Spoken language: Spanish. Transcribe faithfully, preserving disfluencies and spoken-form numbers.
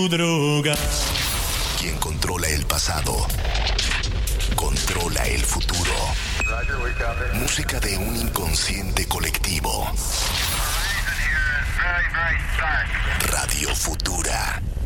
droga. Quien controla el pasado, controla el futuro. Música de un inconsciente colectivo. Radio Futura.